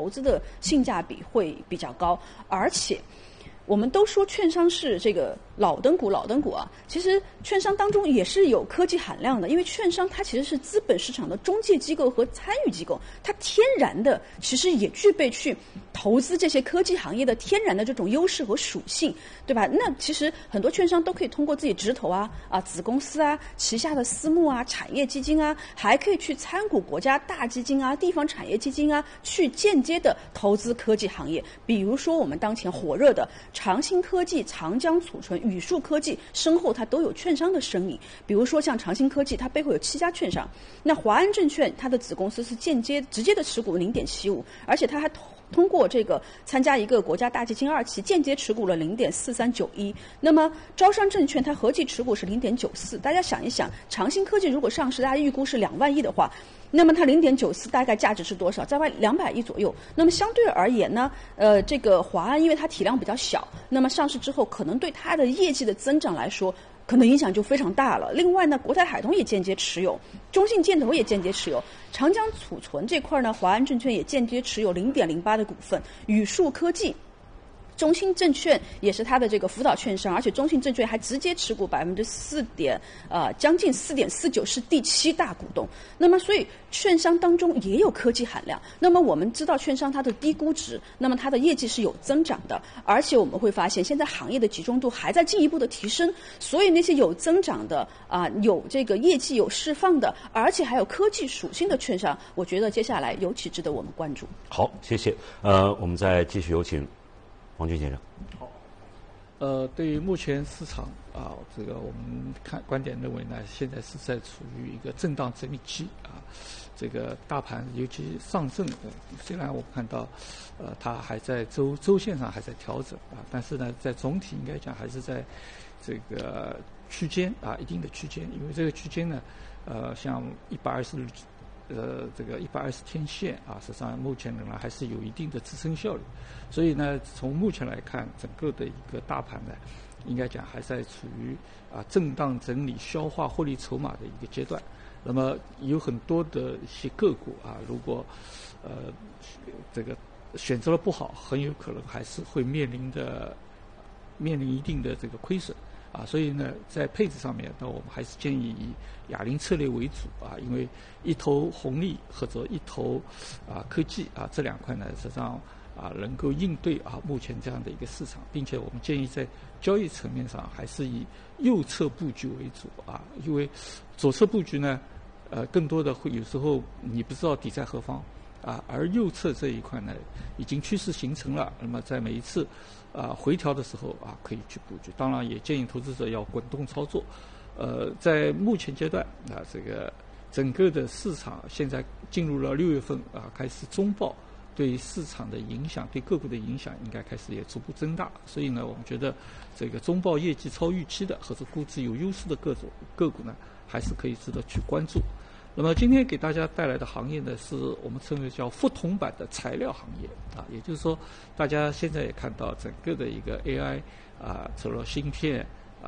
投资的性价比会比较高，而且我们都说券商是这个老登股啊，其实券商当中也是有科技含量的，因为券商它其实是资本市场的中介机构和参与机构，它天然的其实也具备去投资这些科技行业的天然的这种优势和属性，对吧？那其实很多券商都可以通过自己直投子公司旗下的私募产业基金还可以去参股国家大基金地方产业基金去间接的投资科技行业，比如说我们当前火热的长兴科技、长江储存、宇树科技身后它都有券商的身影，比如说像长兴科技，它背后有7家券商，那华安证券它的子公司是直接的持股0.75%，而且它还通过这个参加一个国家大基金2期，间接持股了0.4391%。那么招商证券它合计持股是0.94%。大家想一想，长兴科技如果上市，大家预估是2万亿的话，那么它0.94%大概价值是多少？在外200亿左右。那么相对而言呢，这个华安因为它体量比较小，那么上市之后可能对它的业绩的增长来说，可能影响就非常大了。另外呢，国泰海通也间接持有，中信建投也间接持有，长江储存这块呢，华安证券也间接持有0.08%的股份，宇树科技。中信证券也是它的这个辅导券商，而且中信证券还直接持股将近4.49%，是第7大股东。那么所以券商当中也有科技含量。那么我们知道券商它的低估值，那么它的业绩是有增长的，而且我们会发现现在行业的集中度还在进一步的提升，所以那些有增长的有这个业绩有释放的，而且还有科技属性的券商，我觉得接下来尤其值得我们关注。 好，谢谢。我们再继续有请王军先生。 好，对于目前市场这个我们观点认为呢，现在是在处于一个震荡整理期这个大盘尤其上证虽然我们看到它还在周线上还在调整但是呢，在总体应该讲还是在这个区间一定的区间，因为这个区间呢像这个120天线实际上目前仍然还是有一定的支撑效率，所以呢，从目前来看，整个的一个大盘呢，应该讲还在处于震荡整理、消化获利筹码的一个阶段。那么有很多的一些个股如果这个选择了不好，很有可能还是会面临一定的这个亏损。所以呢，在配置上面，那我们还是建议以哑铃策略为主因为一头红利或者一头科技这两块呢，实际上能够应对目前这样的一个市场，并且我们建议在交易层面上还是以右侧布局为主因为左侧布局呢，更多的会有时候你不知道底在何方而右侧这一块呢，已经趋势形成了，那么在每一次回调的时候可以去布局。当然也建议投资者要滚动操作。在目前阶段这个整个的市场现在进入了6月份开始中报对市场的影响，对个股的影响应该开始也逐步增大。所以呢，我们觉得这个中报业绩超预期的或者估值有优势的个股呢，还是可以值得去关注。那么今天给大家带来的行业呢，是我们称为叫副铜板的材料行业也就是说，大家现在也看到整个的一个 AI 除了芯片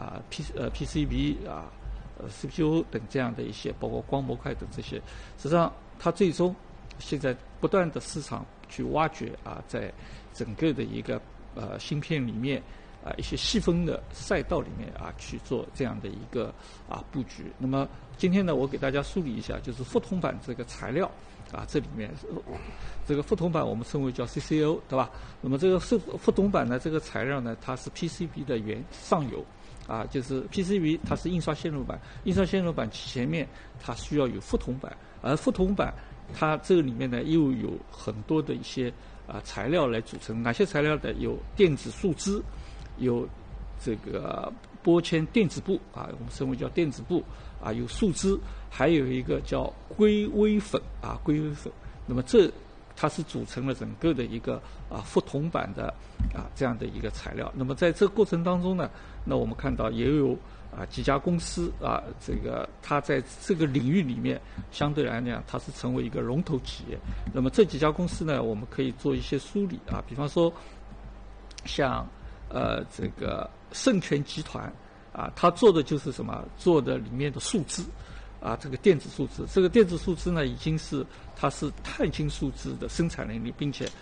PCB CPU 等这样的一些，包括光模块等这些，实际上它最终现在不断的市场去挖掘在整个的一个芯片里面一些细分的赛道里面去做这样的一个布局。那么今天呢，我给大家梳理一下，就是副铜板这个材料这里面这个副铜板我们称为叫 CCO， 对吧？那么这个副铜板呢，这个材料呢，它是 PCB 的上游就是 PCB 它是印刷线路板，印刷线路板前面它需要有副铜板，而副铜板它这个里面呢又有很多的一些材料来组成。哪些材料呢？有电子树脂，有这个玻纤电子布我们称为叫电子布有树脂，还有一个叫硅微粉硅微粉。那么它是组成了整个的一个副铜板的这样的一个材料。那么在这个过程当中呢，那我们看到也有几家公司这个它在这个领域里面相对来讲它是成为一个龙头企业。那么这几家公司呢，我们可以做一些梳理比方说像这个盛全集团它做的就是什么？做的里面的树脂这个电子树脂。这个电子树脂呢，已经是它是碳氢树脂的生产能力，并且